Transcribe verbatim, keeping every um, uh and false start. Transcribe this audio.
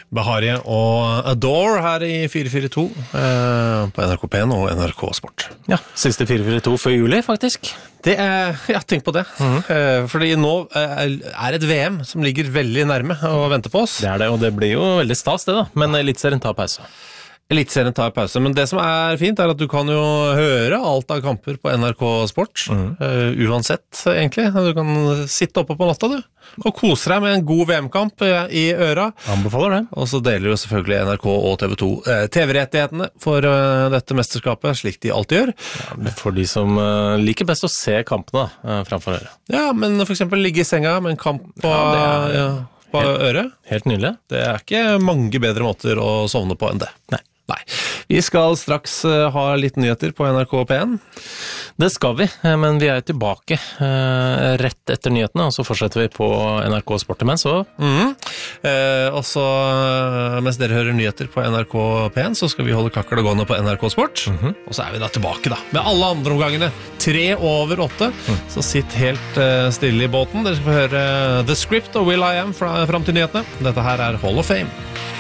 Baharie og Adore her i fire fire to eh, på N R K P N og N R K Sport. Ja, siste fire fire to før juli, faktisk. Det er, ja, tenk på det. Mm-hmm. Eh, fordi nå er et V M som ligger veldig nærme og venter på oss. Det er det, og det blir jo veldig stas det da, men Elitserien tar pause. Elitserien tar pause, men det som er fint er at du kan jo høre alt av kamper på N R K Sport, mm. uh, uansett egentlig. Du kan sitte oppe på natta, du, og kose deg med en god V M-kamp i øra. Anbefaler det. Og så deler jo selvfølgelig N R K og T V to uh, T V-rettighetene for uh, dette mesterskapet, slik de alltid gjør. Ja, for de som uh, liker best å se kampene da, uh, framfor øre. Ja, men for eksempel ligge i senga med en kamp på, ja, det er, ja, på helt, øret. Helt nydelig. Det er ikke mange bedre måter å sovne på enn det. Nei. Nei. Vi skal straks uh, ha litt nyheter på N R K P N. Det skal vi, men vi er tilbake uh, rett etter nyhetene, og så fortsetter vi på N R K Sport imens. Så. Mm. Uh, og så, uh, mens dere hører nyheter på N R K P N, så skal vi holde kakkel gående på N R K Sport. Mm-hmm. Og så er vi da tilbake da, med alle andre omgangene. Tre over åtte. Mm. Så sitt helt uh, stille i båten. Dere skal få høre The Script og Will I Am fra, fram til nyhetene. Dette her er Hall of Fame.